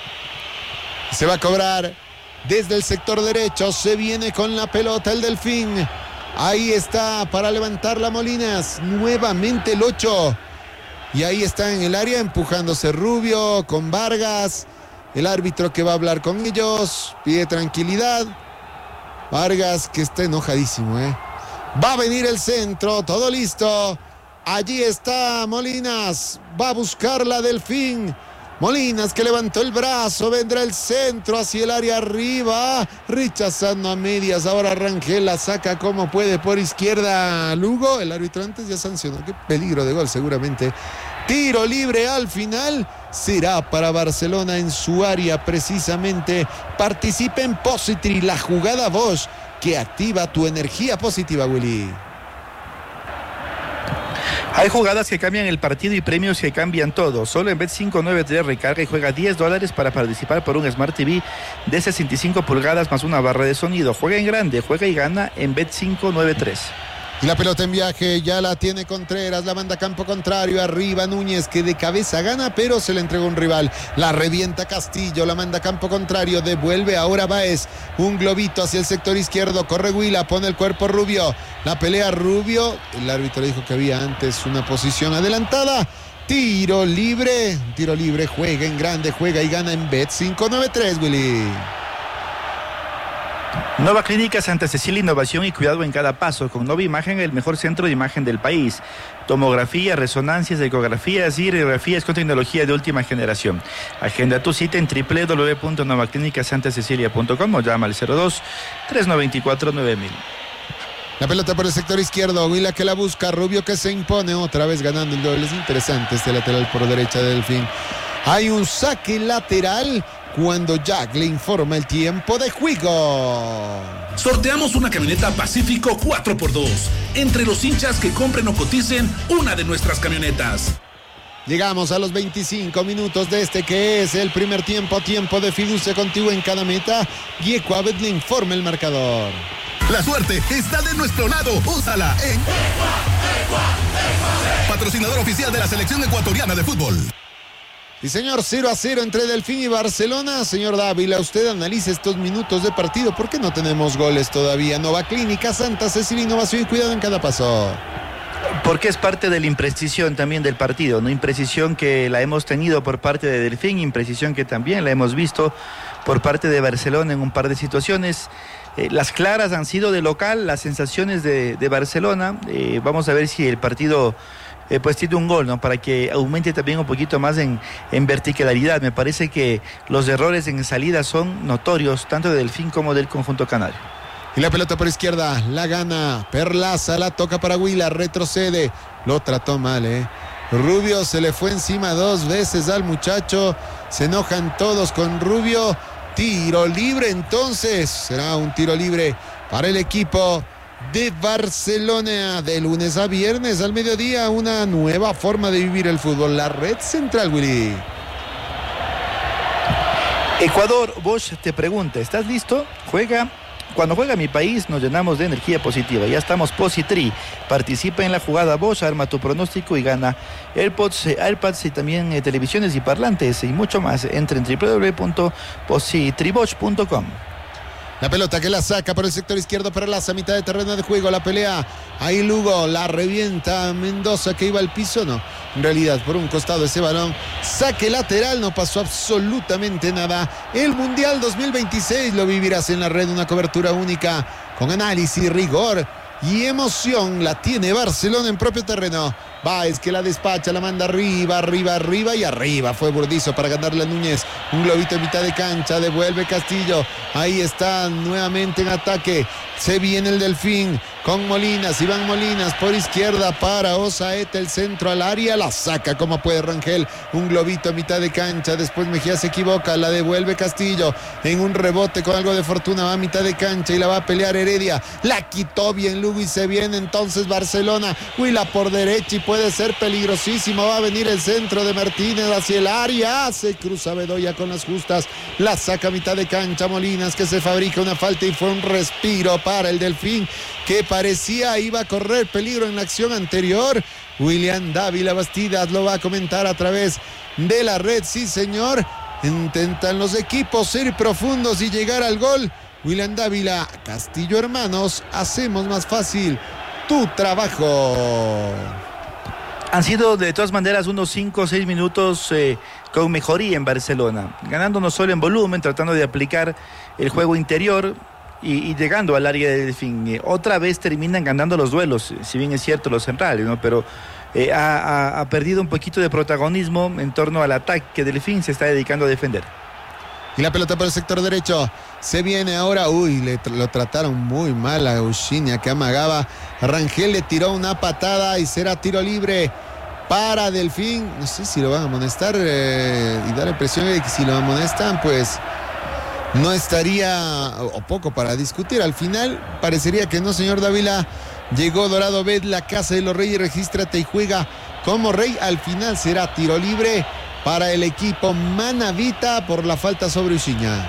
Se va a cobrar desde el sector derecho, se viene con la pelota el Delfín. Ahí está para levantar la Molinas, nuevamente el 8. Y ahí está en el área empujándose Rubio con Vargas. El árbitro que va a hablar con ellos, pide tranquilidad. Vargas que está enojadísimo, Va a venir el centro, todo listo. Allí está Molinas, va a buscar la Delfín. Molinas que levantó el brazo, vendrá el centro hacia el área arriba, rechazando a medias, ahora Rangel la saca como puede por izquierda Lugo, el árbitro antes ya sancionó, qué peligro de gol seguramente. Tiro libre al final, será para Barcelona en su área precisamente. Participa en Positri, la jugada Bosch que activa tu energía positiva, Willy. Hay jugadas que cambian el partido y premios que cambian todo. Solo en Bet593 recarga y juega $10 para participar por un Smart TV de 65 pulgadas más una barra de sonido. Juega en grande, juega y gana en Bet593. Y la pelota en viaje, ya la tiene Contreras, la manda a campo contrario, arriba Núñez que de cabeza gana, pero se le entregó un rival. La revienta Castillo, la manda a campo contrario, devuelve ahora Báez, un globito hacia el sector izquierdo, corre Huila, pone el cuerpo Rubio, la pelea Rubio, el árbitro dijo que había antes una posición adelantada. Tiro libre, juega en grande, juega y gana en Bet593, Willy. Nova Clínica Santa Cecilia, innovación y cuidado en cada paso. Con Nova Imagen, el mejor centro de imagen del país. Tomografía, resonancias, ecografías y radiografías con tecnología de última generación. Agenda tu cita en www.novaclínicasantacecilia.com o llama al 02-3949-9000. La pelota por el sector izquierdo, Huila que la busca, Rubio que se impone, otra vez ganando el doble. Es interesante este lateral por derecha del Delfín. Hay un saque lateral cuando Jack le informa el tiempo de juego. Sorteamos una camioneta Pacífico 4x2 entre los hinchas que compren o coticen una de nuestras camionetas. Llegamos a los 25 minutos de este que es el primer tiempo de fiducia contigo en cada meta. Gieco Abed le informa el marcador. La suerte está de nuestro lado. Úsala en patrocinador oficial de la selección ecuatoriana de fútbol. Y señor, 0-0 entre Delfín y Barcelona. Señor Dávila, usted analiza estos minutos de partido. ¿Por qué no tenemos goles todavía? Nova Clínica Santa Cecilia, innovación y cuidado en cada paso. Porque es parte de la imprecisión también del partido, ¿no? Imprecisión que la hemos tenido por parte de Delfín, imprecisión que también la hemos visto por parte de Barcelona en un par de situaciones. Las claras han sido de local, las sensaciones de Barcelona. Vamos a ver si el partido pues tiene un gol, ¿no? Para que aumente también un poquito más en verticalidad. Me parece que los errores en salida son notorios, tanto de Delfín como del conjunto canario. Y la pelota por izquierda, la gana Perlaza, la toca para Huila, retrocede, lo trató mal, Rubio se le fue encima dos veces al muchacho, se enojan todos con Rubio. Tiro libre entonces, será un tiro libre para el equipo de Barcelona. De lunes a viernes al mediodía, una nueva forma de vivir el fútbol. La red central, Willy. Ecuador, Bosch te pregunta, ¿estás listo? Juega Cuando juega mi país nos llenamos de energía positiva. Ya estamos Positri. Participa en la jugada Bosch, arma tu pronóstico y gana AirPods, iPads y también televisiones y parlantes y mucho más. Entra en www.positribosch.com. La pelota que la saca por el sector izquierdo para Laza, mitad de terreno de juego, la pelea. Ahí Lugo, la revienta Mendoza que iba al piso, no. En realidad, por un costado ese balón, saque lateral, no pasó absolutamente nada. El Mundial 2026 lo vivirás en la red, una cobertura única con análisis, rigor y emoción. La tiene Barcelona en propio terreno. Báez que la despacha, la manda arriba y arriba. Fue Burdizo para ganarle a Núñez. Un globito en mitad de cancha, devuelve Castillo. Ahí está nuevamente en ataque. Se viene el Delfín con Molinas. Iván Molinas por izquierda para Osaeta, el centro al área. La saca como puede Rangel. Un globito en mitad de cancha. Después Mejía se equivoca. La devuelve Castillo. En un rebote con algo de fortuna va a mitad de cancha y la va a pelear Heredia. La quitó bien Lugo y se viene entonces Barcelona. Huila por derecha y puede ser peligrosísimo. Va a venir el centro de Martínez hacia el área. Se cruza Bedoya con las justas. La saca a mitad de cancha Molinas, que se fabrica una falta y fue un respiro para el Delfín, que parecía iba a correr peligro en la acción anterior. William Dávila Bastidas lo va a comentar a través de la red. Sí, señor. Intentan los equipos ser profundos y llegar al gol. William Dávila, Castillo hermanos, hacemos más fácil tu trabajo. Han sido de todas maneras unos 5 o 6 minutos con mejoría en Barcelona, ganando no solo en volumen, tratando de aplicar el juego interior y llegando al área de Delfín. Otra vez terminan ganando los duelos, si bien es cierto los centrales, ¿no? Pero ha perdido un poquito de protagonismo en torno al ataque que Delfín se está dedicando a defender. Y la pelota por el sector derecho. Se viene ahora. Lo trataron muy mal a Ushinia, que amagaba. Rangel le tiró una patada y será tiro libre para Delfín. No sé si lo van a amonestar y da la impresión de que si lo amonestan, pues no estaría o poco para discutir. Al final parecería que no, señor Dávila. Llegó Dorado Bet, la casa de los Reyes. Regístrate y juega como rey. Al final será tiro libre para el equipo Manavita por la falta sobre Ushiña.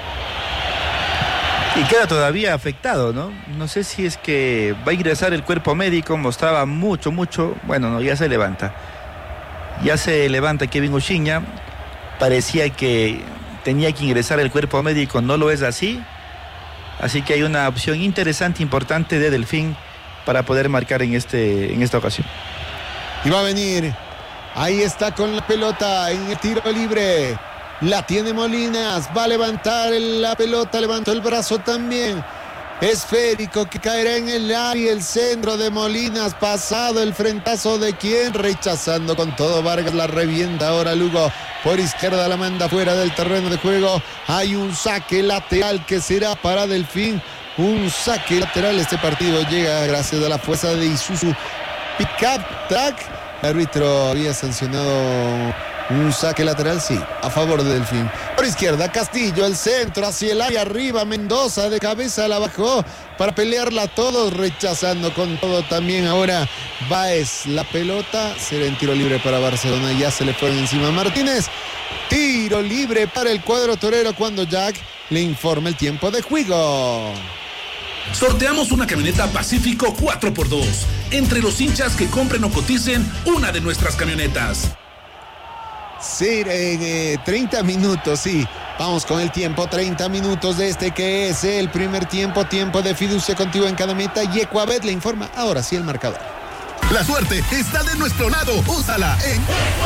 Y queda todavía afectado, ¿no? No sé si es que va a ingresar el cuerpo médico. Mostraba mucho. Bueno, no, ya se levanta. Ya se levanta Kevin Ushiña. Parecía que tenía que ingresar el cuerpo médico. No lo es así. Así que hay una opción interesante, importante de Delfín para poder marcar en esta ocasión. Y va a venir. Ahí está con la pelota en el tiro libre. La tiene Molinas. Va a levantar la pelota. Levantó el brazo también. Esférico que caerá en el área. El centro de Molinas. Pasado el frentazo de quien. Rechazando con todo Vargas. La revienta ahora Lugo. Por izquierda la manda fuera del terreno de juego. Hay un saque lateral que será para Delfín. Un saque lateral. Este partido llega gracias a la fuerza de Isuzu Pickup Track. El árbitro había sancionado un saque lateral, sí, a favor de Delfín. Por izquierda, Castillo, el centro hacia el área, arriba, Mendoza de cabeza la bajó para pelearla todos, rechazando con todo también ahora Báez. La pelota será en tiro libre para Barcelona, ya se le fue encima a Martínez. Tiro libre para el cuadro torero cuando Jack le informa el tiempo de juego. Sorteamos una camioneta Pacífico 4x2 entre los hinchas que compren o coticen una de nuestras camionetas. Sí, 30 minutos, sí. Vamos con el tiempo, 30 minutos de este que es el primer tiempo, tiempo de fiducia contigo en cada meta. Y Ecuabet le informa ahora sí el marcador. La suerte está de nuestro lado. Úsala en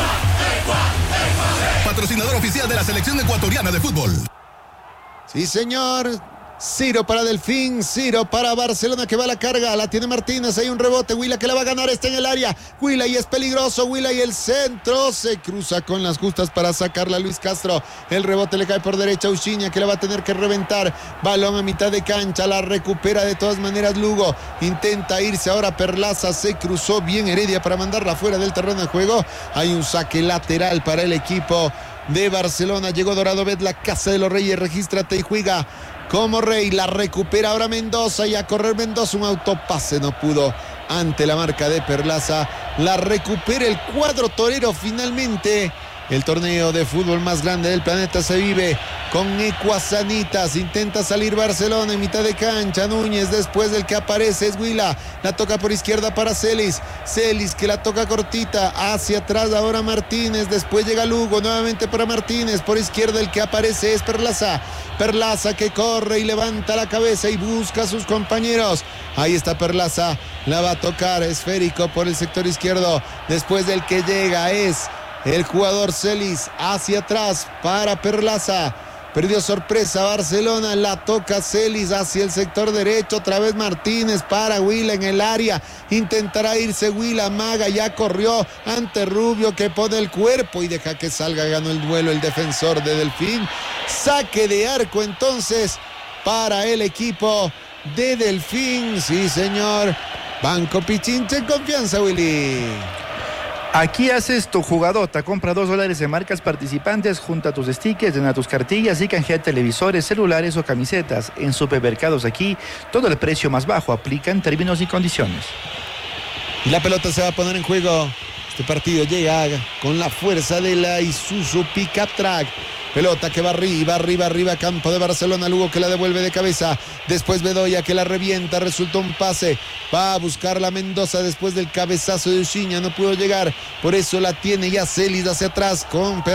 patrocinador oficial de la selección ecuatoriana de fútbol. Sí, señor. Ciro para Delfín, Ciro para Barcelona que va a la carga, la tiene Martínez, hay un rebote, Huila que la va a ganar, está en el área, Huila y es peligroso, Huila y el centro, se cruza con las justas para sacarla Luis Castro, el rebote le cae por derecha a Ushiña que la va a tener que reventar, balón a mitad de cancha, la recupera de todas maneras Lugo, intenta irse ahora Perlaza, se cruzó bien Heredia para mandarla fuera del terreno de juego, hay un saque lateral para el equipo de Barcelona, llegó Dorado Bet, la casa de los Reyes, regístrate y juega como rey, la recupera ahora Mendoza y a correr Mendoza, un autopase no pudo ante la marca de Perlaza, la recupera el cuadro torero finalmente El torneo de fútbol más grande del planeta se vive con ecuasanitas. Intenta salir Barcelona en mitad de cancha. Núñez, después del que aparece es Huila. La toca por izquierda para Celis. Celis que la toca cortita. Hacia atrás ahora Martínez. Después llega Lugo. Nuevamente para Martínez. Por izquierda el que aparece es Perlaza. Perlaza que corre y levanta la cabeza y busca a sus compañeros. Ahí está Perlaza. La va a tocar esférico por el sector izquierdo. Después del que llega es el jugador Celis. Hacia atrás para Perlaza. Perdió sorpresa Barcelona, la toca Celis hacia el sector derecho, otra vez Martínez para Huila en el área, intentará irse Huila, Maga ya corrió ante Rubio que pone el cuerpo y deja que salga, ganó el duelo el defensor de Delfín. Saque de arco entonces para el equipo de Delfín, sí señor. Banco Pichincha en confianza, Willy. Aquí haces tu jugadota, compra $2 en marcas participantes, junta tus stickers, llena tus cartillas y canjea televisores, celulares o camisetas. En supermercados aquí, todo el precio más bajo, aplica en términos y condiciones. Y la pelota se va a poner en juego. Este partido llega con la fuerza de la Isuzu Pickup Track. Pelota que va arriba, campo de Barcelona, Lugo que la devuelve de cabeza, después Bedoya que la revienta, resultó un pase, va a buscar la Mendoza después del cabezazo de Uchiña, no pudo llegar, por eso la tiene ya Celis hacia atrás con